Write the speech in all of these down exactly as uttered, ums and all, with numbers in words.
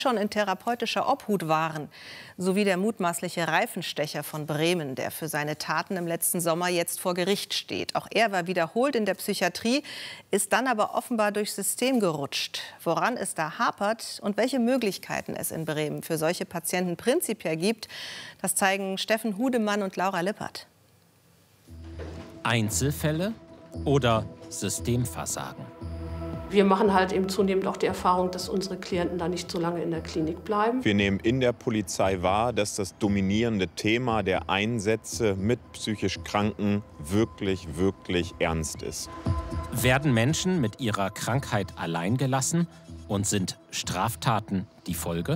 schon in therapeutischer Obhut waren, sowie der mutmaßliche Reifenstecher von Bremen, der für seine Taten im letzten Sommer jetzt vor Gericht steht. Auch er war wiederholt in der Psychiatrie, ist dann aber offenbar durchs System gerutscht. Woran es da hapert und welche Möglichkeiten es in Bremen für solche Patienten prinzipiell gibt, das zeigen Steffen Hudemann und Laura Lippert. Einzelfälle oder Systemversagen? Wir machen halt eben zunehmend auch die Erfahrung, dass unsere Klienten da nicht so lange in der Klinik bleiben. Wir nehmen in der Polizei wahr, dass das dominierende Thema der Einsätze mit psychisch Kranken wirklich, wirklich ernst ist. Werden Menschen mit ihrer Krankheit allein gelassen und sind Straftaten die Folge?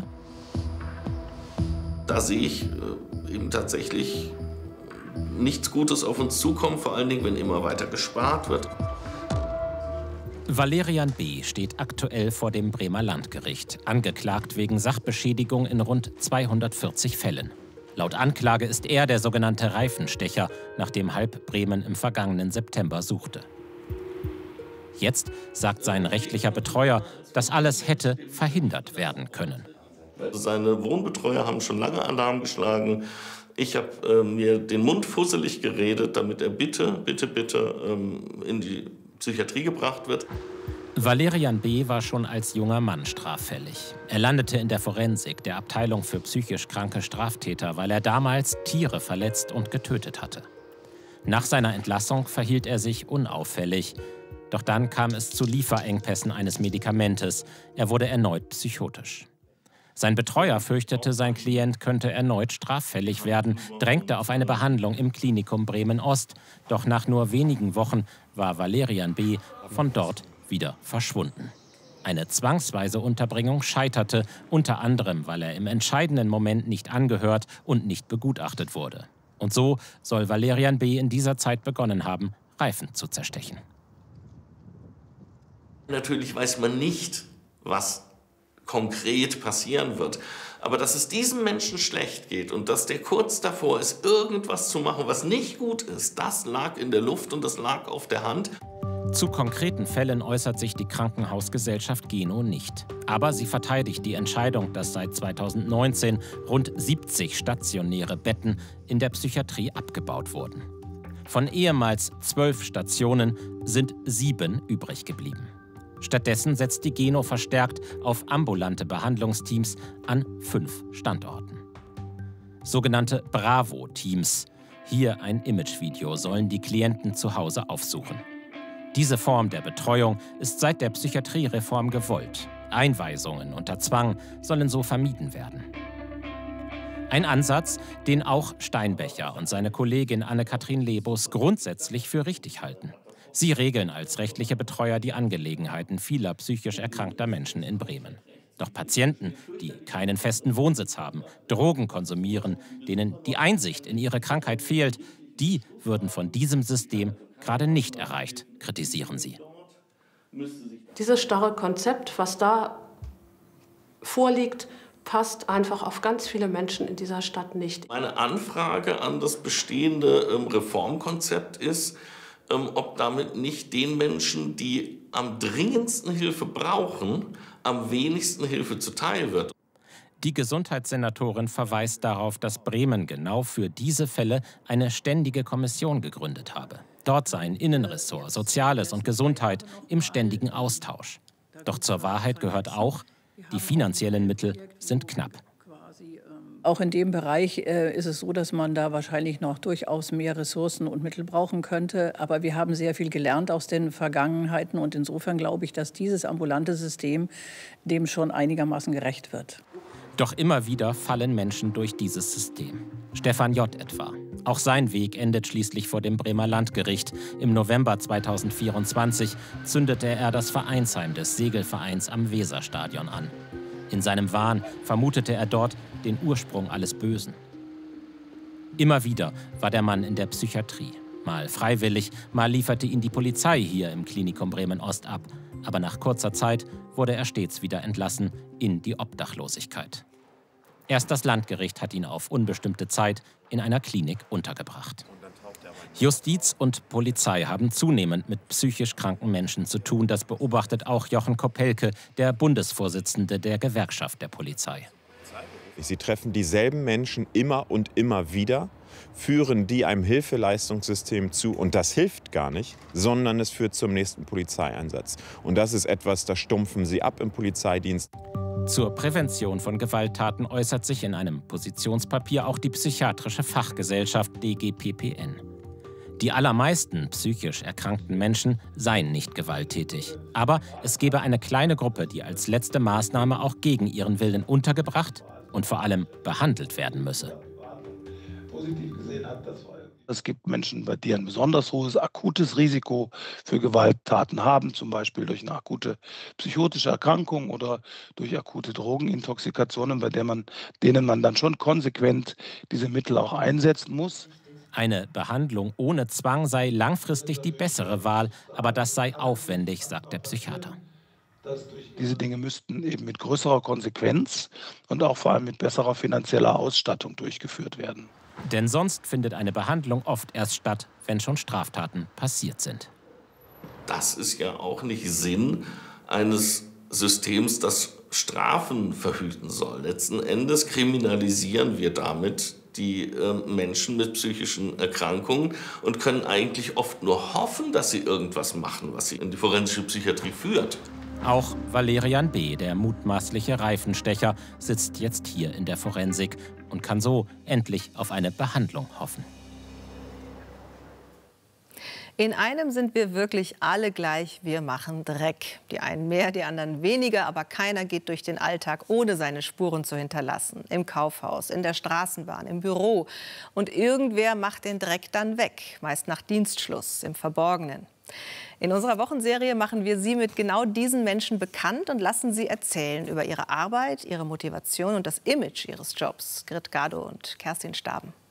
Da sehe ich äh, eben tatsächlich nichts Gutes auf uns zukommen, vor allen Dingen, wenn immer weiter gespart wird. Valerian B. steht aktuell vor dem Bremer Landgericht, angeklagt wegen Sachbeschädigung in rund zweihundertvierzig Fällen. Laut Anklage ist er der sogenannte Reifenstecher, nach dem halb Bremen im vergangenen September suchte. Jetzt sagt sein rechtlicher Betreuer, das alles hätte verhindert werden können. Seine Wohnbetreuer haben schon lange Alarm geschlagen. Ich habe äh, mir den Mund fusselig geredet, damit er bitte, bitte, bitte ähm, in die Psychiatrie gebracht wird. Valerian B. war schon als junger Mann straffällig. Er landete in der Forensik, der Abteilung für psychisch kranke Straftäter, weil er damals Tiere verletzt und getötet hatte. Nach seiner Entlassung verhielt er sich unauffällig. Doch dann kam es zu Lieferengpässen eines Medikamentes. Er wurde erneut psychotisch. Sein Betreuer fürchtete, sein Klient könnte erneut straffällig werden, drängte auf eine Behandlung im Klinikum Bremen-Ost. Doch nach nur wenigen Wochen war Valerian B. von dort wieder verschwunden. Eine zwangsweise Unterbringung scheiterte, unter anderem, weil er im entscheidenden Moment nicht angehört und nicht begutachtet wurde. Und so soll Valerian B. in dieser Zeit begonnen haben, Reifen zu zerstechen. Natürlich weiß man nicht, was konkret passieren wird. Aber dass es diesem Menschen schlecht geht und dass der kurz davor ist, irgendwas zu machen, was nicht gut ist, das lag in der Luft und das lag auf der Hand. Zu konkreten Fällen äußert sich die Krankenhausgesellschaft Geno nicht. Aber sie verteidigt die Entscheidung, dass seit zweitausendneunzehn rund siebzig stationäre Betten in der Psychiatrie abgebaut wurden. Von ehemals zwölf Stationen sind sieben übrig geblieben. Stattdessen setzt die Geno verstärkt auf ambulante Behandlungsteams an fünf Standorten. Sogenannte Bravo-Teams. Hier ein Imagevideo sollen die Klienten zu Hause aufsuchen. Diese Form der Betreuung ist seit der Psychiatriereform gewollt. Einweisungen unter Zwang sollen so vermieden werden. Ein Ansatz, den auch Steinbecher und seine Kollegin Anne-Kathrin Lebus grundsätzlich für richtig halten. Sie regeln als rechtliche Betreuer die Angelegenheiten vieler psychisch erkrankter Menschen in Bremen. Doch Patienten, die keinen festen Wohnsitz haben, Drogen konsumieren, denen die Einsicht in ihre Krankheit fehlt, die würden von diesem System gerade nicht erreicht, kritisieren sie. Dieses starre Konzept, was da vorliegt, passt einfach auf ganz viele Menschen in dieser Stadt nicht. Meine Anfrage an das bestehende ähm, Reformkonzept ist, ähm, ob damit nicht den Menschen, die am dringendsten Hilfe brauchen, am wenigsten Hilfe zuteil wird. Die Gesundheitssenatorin verweist darauf, dass Bremen genau für diese Fälle eine ständige Kommission gegründet habe. Dort seien Innenressort, Soziales und Gesundheit im ständigen Austausch. Doch zur Wahrheit gehört auch, die finanziellen Mittel sind knapp. Auch in dem Bereich äh, ist es so, dass man da wahrscheinlich noch durchaus mehr Ressourcen und Mittel brauchen könnte. Aber wir haben sehr viel gelernt aus den Vergangenheiten. Und insofern glaube ich, dass dieses ambulante System dem schon einigermaßen gerecht wird. Doch immer wieder fallen Menschen durch dieses System. Stefan J. etwa. Auch sein Weg endet schließlich vor dem Bremer Landgericht. Im November zweitausendvierundzwanzig zündete er das Vereinsheim des Segelvereins am Weserstadion an. In seinem Wahn vermutete er dort den Ursprung alles Bösen. Immer wieder war der Mann in der Psychiatrie. Mal freiwillig, mal lieferte ihn die Polizei hier im Klinikum Bremen-Ost ab. Aber nach kurzer Zeit wurde er stets wieder entlassen in die Obdachlosigkeit. Erst das Landgericht hat ihn auf unbestimmte Zeit in einer Klinik untergebracht. Justiz und Polizei haben zunehmend mit psychisch kranken Menschen zu tun. Das beobachtet auch Jochen Kopelke, der Bundesvorsitzende der Gewerkschaft der Polizei. Sie treffen dieselben Menschen immer und immer wieder, führen die einem Hilfeleistungssystem zu. Und das hilft gar nicht, sondern es führt zum nächsten Polizeieinsatz. Und das ist etwas, das stumpfen sie ab im Polizeidienst. Zur Prävention von Gewalttaten äußert sich in einem Positionspapier auch die psychiatrische Fachgesellschaft D G P P N. Die allermeisten psychisch erkrankten Menschen seien nicht gewalttätig. Aber es gebe eine kleine Gruppe, die als letzte Maßnahme auch gegen ihren Willen untergebracht und vor allem behandelt werden müsse. Es gibt Menschen, bei denen ein besonders hohes akutes Risiko für Gewalttaten haben, zum Beispiel durch eine akute psychotische Erkrankung oder durch akute Drogenintoxikationen, bei der man, denen man dann schon konsequent diese Mittel auch einsetzen muss. Eine Behandlung ohne Zwang sei langfristig die bessere Wahl, aber das sei aufwendig, sagt der Psychiater. Diese Dinge müssten eben mit größerer Konsequenz und auch vor allem mit besserer finanzieller Ausstattung durchgeführt werden. Denn sonst findet eine Behandlung oft erst statt, wenn schon Straftaten passiert sind. Das ist ja auch nicht Sinn eines Systems, das Strafen verhüten soll. Letzten Endes kriminalisieren wir damit die äh, Menschen mit psychischen Erkrankungen und können eigentlich oft nur hoffen, dass sie irgendwas machen, was sie in die forensische Psychiatrie führt. Auch Valerian B., der mutmaßliche Reifenstecher, sitzt jetzt hier in der Forensik und kann so endlich auf eine Behandlung hoffen. In einem sind wir wirklich alle gleich, wir machen Dreck. Die einen mehr, die anderen weniger, aber keiner geht durch den Alltag, ohne seine Spuren zu hinterlassen. Im Kaufhaus, in der Straßenbahn, im Büro. Und irgendwer macht den Dreck dann weg, meist nach Dienstschluss, im Verborgenen. In unserer Wochenserie machen wir Sie mit genau diesen Menschen bekannt und lassen Sie erzählen über ihre Arbeit, ihre Motivation und das Image ihres Jobs. Grit Gado und Kerstin Staben.